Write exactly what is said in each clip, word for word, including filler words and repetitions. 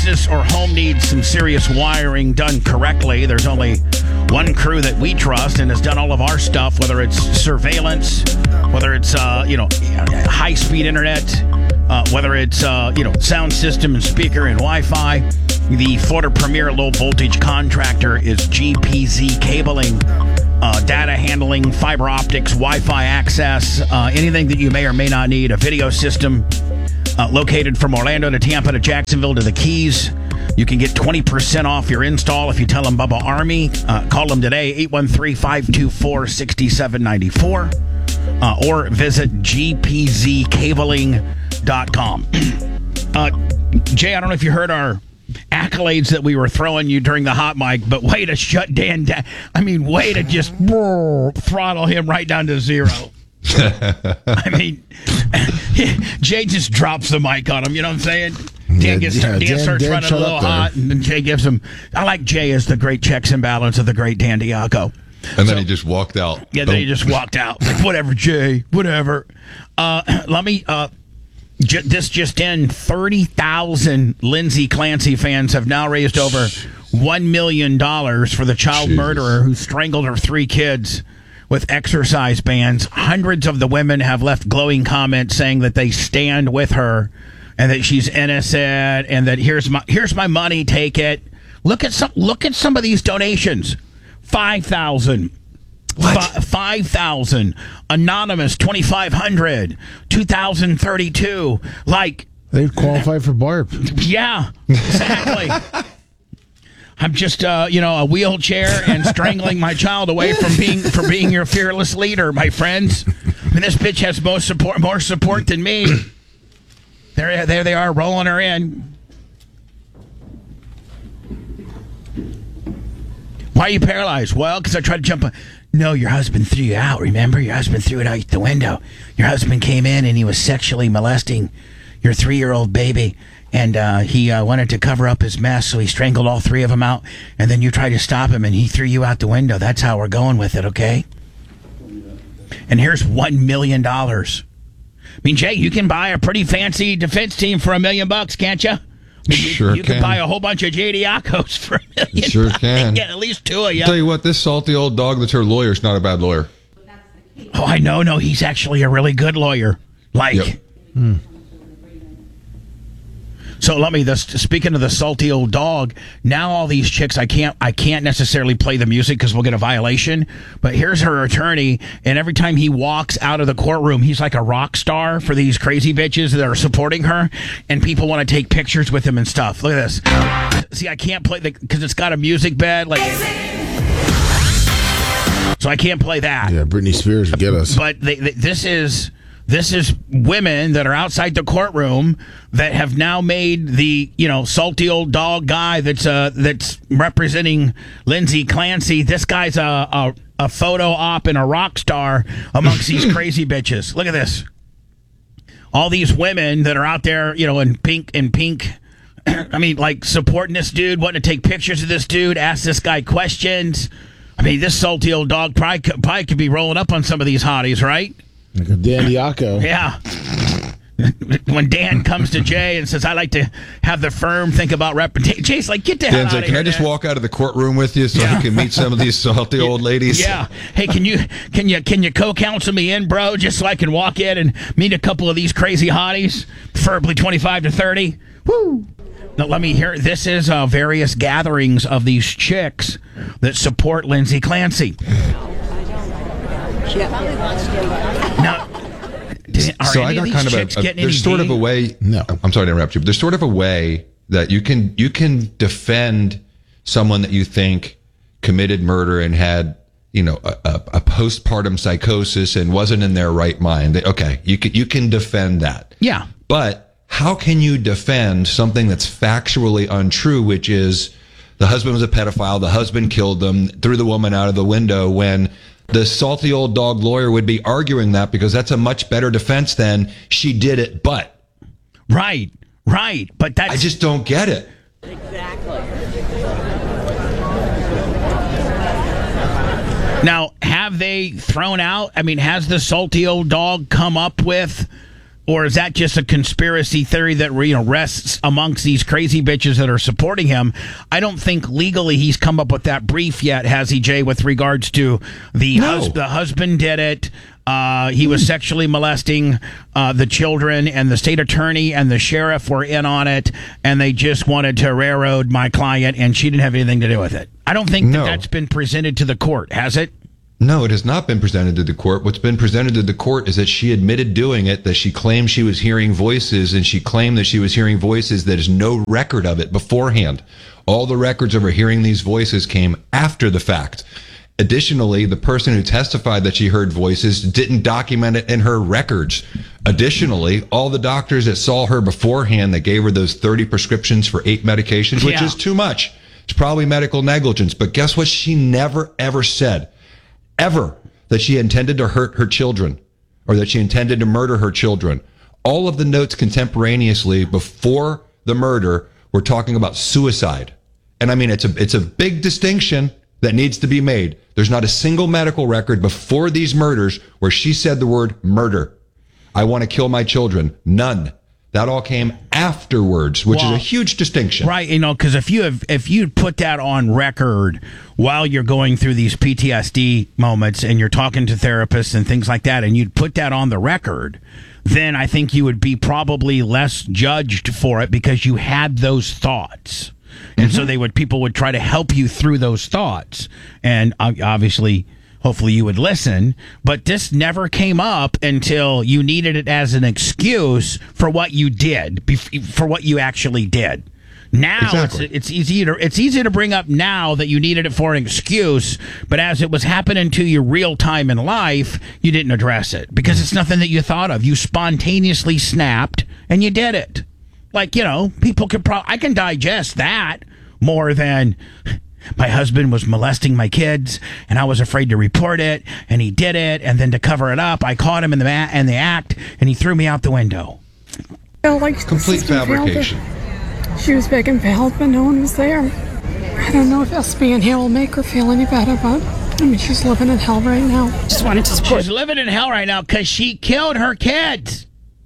business or home needs some serious wiring done correctly, there's only one crew that we trust and has done all of our stuff, whether it's surveillance, whether it's, uh, you know, high-speed internet, uh, whether it's, uh, you know, sound system and speaker and Wi-Fi. The Florida premier low-voltage contractor is G P Z Cabling. Uh, data handling, fiber optics, Wi-Fi access, uh, anything that you may or may not need. A video system uh, located from Orlando to Tampa to Jacksonville to the Keys. You can get twenty percent off your install if you tell them Bubba Army. Uh, call them today, eight one three, five two four, six seven nine four. Uh, or visit g p z cabling dot com. uh, Jay, I don't know if you heard our accolades that we were throwing you during the hot mic, but way to shut Dan down. I mean, way to just throttle him right down to zero. I mean, Jay just drops the mic on him. You know what I'm saying? Dan gets yeah, Dan, Dan starts Dan running a little hot, and then Jay gives him. I like Jay as the great checks and balance of the great Dan Diaco. And so, then he just walked out. Yeah, then he just walked out. Like, whatever, Jay, whatever. Uh, let me. Uh, j- this just in: thirty thousand Lindsay Clancy fans have now raised over one million dollars for the child Jesus. murderer who strangled her three kids with exercise bands. Hundreds of the women have left glowing comments saying that they stand with her and that she's innocent and that here's my here's my money, take it. Look at some look at some of these donations. Five thousand. What? Five thousand. Anonymous twenty five hundred. Two thousand thirty two. Like they've qualified for Barb. Yeah, exactly. I'm just, uh, you know, a wheelchair and strangling my child away from being for being your fearless leader, my friends. I mean, this bitch has most support, more support than me. There, there they are, rolling her in. Why are you paralyzed? Well, because I tried to jump. On. No, your husband threw you out. Remember, your husband threw it out the window. Your husband came in and he was sexually molesting your three-year-old baby. And uh, he uh, wanted to cover up his mess, so he strangled all three of them out. And then you tried to stop him, and he threw you out the window. That's how we're going with it, okay? And here's one million dollars. I mean, Jay, you can buy a pretty fancy defense team for a million bucks, can't you? I mean, sure you, you can. can buy a whole bunch of J D Diacos for a million Sure bucks. can. Get at least two of you. I'll tell you what, this salty old dog that's her lawyer is not a bad lawyer. Oh, I know. No, he's actually a really good lawyer. Like... Yep. Hmm. So let me. This, speaking of the salty old dog, now all these chicks, I can't. I can't necessarily play the music because we'll get a violation. But here's her attorney, and every time he walks out of the courtroom, he's like a rock star for these crazy bitches that are supporting her, and people want to take pictures with him and stuff. Look at this. See, I can't play the because it's got a music bed, like. So I can't play that. Yeah, Britney Spears would get us. But they, they, this is. This is women that are outside the courtroom that have now made the, you know, salty old dog guy that's uh, that's representing Lindsay Clancy. This guy's a, a, a photo op and a rock star amongst these crazy bitches. Look at this. All these women that are out there, you know, in pink and pink. I mean, like supporting this dude, wanting to take pictures of this dude, ask this guy questions. I mean, this salty old dog probably, probably could be rolling up on some of these hotties, right? Like a Dan Diaco. Yeah. When Dan comes to Jay and says, I like to have the firm think about reputation. Jay's like, get the hell Dan's out like, of can here, I just Dan. walk out of the courtroom with you so Yeah. I can meet some of these salty old ladies? Yeah. Hey, can you can you can you co-counsel me in, bro, just so I can walk in and meet a couple of these crazy hotties, preferably twenty-five to thirty? Woo. Now, let me hear. This is uh, various gatherings of these chicks that support Lindsay Clancy. Now, are so any I got of these kind of chicks a, a getting there's any sort of a D? way. No. I'm sorry to interrupt you, but there's sort of a way that you can you can defend someone that you think committed murder and had, you know, a, a, a postpartum psychosis and wasn't in their right mind. Okay, you can you can defend that. Yeah. But how can you defend something that's factually untrue, which is the husband was a pedophile, the husband killed them, threw the woman out of the window, when the salty old dog lawyer would be arguing that because that's a much better defense than she did it, but. Right, right. But that's. I just don't get it. Exactly. Now, have they thrown out? I mean, has the salty old dog come up with Or is that just a conspiracy theory that, you know, rests amongst these crazy bitches that are supporting him? I don't think legally he's come up with that brief yet, has he, Jay, with regards to the, No. hus- the husband did it. Uh, he was sexually molesting uh, the children, and the state attorney and the sheriff were in on it, and they just wanted to railroad my client, and she didn't have anything to do with it. I don't think No. that that's been presented to the court, has it? No, it has not been presented to the court. What's been presented to the court is that she admitted doing it, that she claimed she was hearing voices, and she claimed that she was hearing voices. There's no record of it beforehand. All the records of her hearing these voices came after the fact. Additionally, the person who testified that she heard voices didn't document it in her records. Additionally, all the doctors that saw her beforehand that gave her those thirty prescriptions for eight medications, which Yeah. is too much. It's probably medical negligence. But guess what? She never, ever said, ever, that she intended to hurt her children or that she intended to murder her children. All of the notes contemporaneously before the murder were talking about suicide. And I mean, it's a, it's a big distinction that needs to be made. There's not a single medical record before these murders where she said the word murder. I want to kill my children. None. That all came afterwards, which Well, is a huge distinction. Right, you know, because if you have, if you put that on record while you're going through these P T S D moments and you're talking to therapists and things like that, and you'd put that on the record, then I think you would be probably less judged for it because you had those thoughts, and so they would people would try to help you through those thoughts, and uh, obviously. Hopefully you would listen, but this never came up until you needed it as an excuse for what you did, bef- for what you actually did. Now Exactly. it's it's easy to it's easy to bring up now that you needed it for an excuse, but as it was happening to you real time in life, you didn't address it because it's nothing that you thought of. You spontaneously snapped and you did it. Like, you know, people could probably I can digest that more than my husband was molesting my kids, and I was afraid to report it, and he did it, and then to cover it up, I caught him in the ma- in the act, and he threw me out the window. Felt like the Complete system failed her. fabrication. She was begging for help, but no one was there. I don't know if us being here will make her feel any better, but I mean, she's living in hell right now. Just wanted to support. She's living in hell right now because she killed her kids.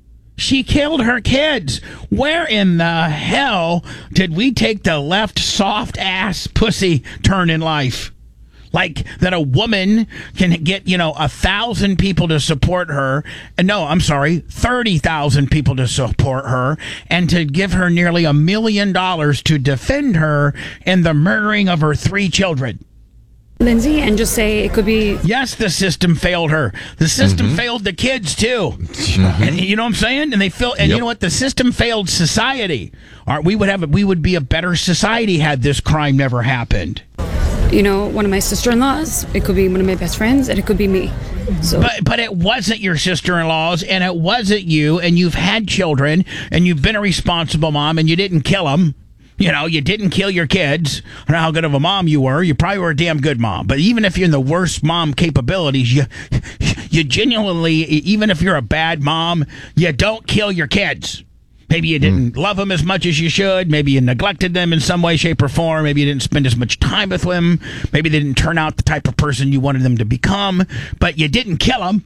She killed her kids. Where in the hell did we take the left soft ass pussy turn in life? Like that a woman can get, you know, a thousand people to support her. And no, I'm sorry, thirty thousand people to support her and to give her nearly a million dollars to defend her in the murdering of her three children. Lindsay, and just say it could be. Yes, the system failed her. The system Mm-hmm. failed the kids too. And you know what I'm saying? And they feel. And Yep. you know what? The system failed society. Aren't we would have? We would be a better society had this crime never happened. You know, one of my sister-in-laws. It could be one of my best friends, and it could be me. So But but it wasn't your sister-in-laws, and it wasn't you. And you've had children, and you've been a responsible mom, and you didn't kill them. You know, you didn't kill your kids. I don't know how good of a mom you were. You probably were a damn good mom. But even if you're in the worst mom capabilities, you you genuinely, even if you're a bad mom, you don't kill your kids. Maybe you didn't love them as much as you should. Maybe you neglected them in some way, shape, or form. Maybe you didn't spend as much time with them. Maybe they didn't turn out the type of person you wanted them to become. But you didn't kill them.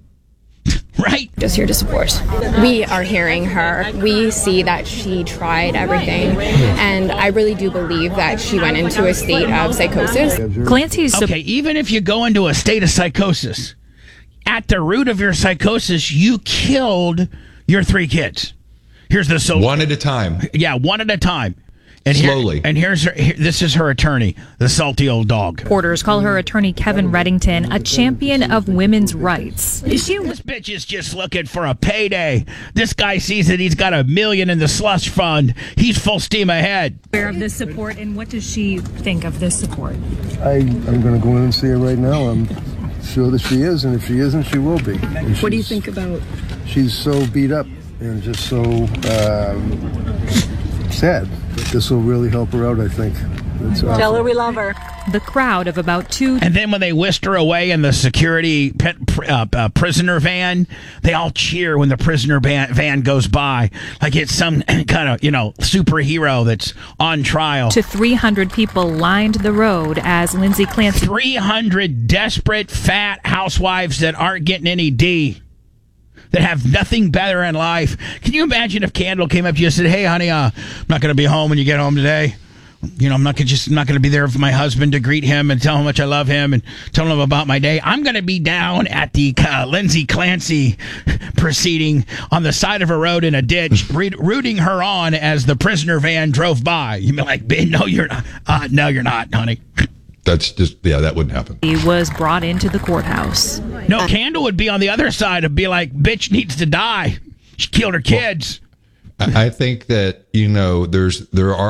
Right? just here to support. We are hearing her. We see that she tried everything. And I really do believe that she went into a state of psychosis. Clancy's Okay, even if you go into a state of psychosis, at the root of your psychosis, you killed your three kids. Here's the so One at a time. yeah, one at a time. And here- Slowly. and here's her. Here, this is her attorney, the salty old dog. supporters call her attorney Kevin Reddington a champion of women's rights. Is she? This bitch is just looking for a payday. This guy sees that he's got a million in the slush fund. He's full steam ahead. Aware of this support, and what does she think of this support? I, I'm going to go in and see her right now. I'm sure that she is, and if she isn't, she will be. And What do you she's- think about? She's so beat up and just so um, sad. This will really help her out, I think. It's Tell awesome. her we love her. The crowd of about two And then when they whisked her away in the security pet, uh, uh, prisoner van, they all cheer when the prisoner van, van goes by, like it's some kind of, you know, superhero that's on trial. to three hundred people lined the road as Lindsay Clancy three hundred desperate fat housewives that aren't getting any D. that have nothing better in life. Can you imagine if Candle came up to you and said, "Hey, honey, uh, I'm not going to be home when you get home today. You know, I'm not gonna just I'm not going to be there for my husband to greet him and tell him how much I love him and tell him about my day. I'm going to be down at the uh, Lindsay Clancy proceeding on the side of a road in a ditch, re- rooting her on as the prisoner van drove by." You'd be like, "No, you're not. Uh, no, you're not, honey." That's just, yeah, that wouldn't happen. He was brought into the courthouse. No, Candle would be on the other side and be like, "Bitch needs to die. She killed her kids." Well, I think that, you know, there's there are